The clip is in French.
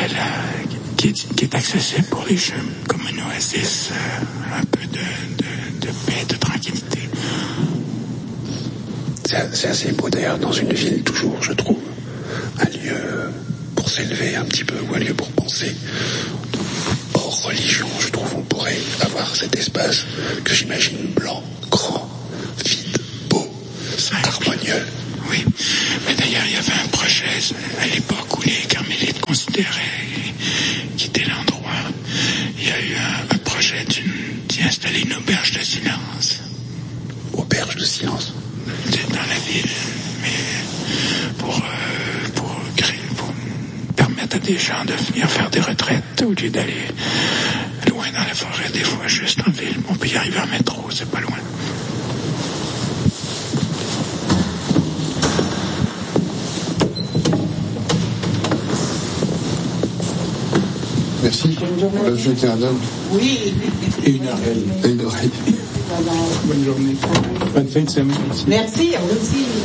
s'appelle, qui est accessible pour les jeunes, comme un oasis, un peu de paix, de tranquillité. C'est assez beau d'ailleurs dans une ville toujours, je trouve, un lieu pour s'élever un petit peu ou un lieu pour penser. Hors religion, je trouve, on pourrait avoir cet espace que j'imagine blanc, grand, vide, beau, harmonieux. Oui, mais d'ailleurs il y avait un projet à l'époque où les carmélites considéraient quitter l'endroit. Il y a eu un projet d'y installer une auberge de silence. Auberge de silence. C'est dans la ville, mais pour permettre à des gens de venir faire des retraites au lieu d'aller loin dans la forêt, des fois juste en ville. On peut y arriver en métro, c'est pas loin. Merci. Jeter un homme. Oui. Et une oreille. Et une oreille. Bonne journée. Bonne fin de semaine. Merci, à vous aussi.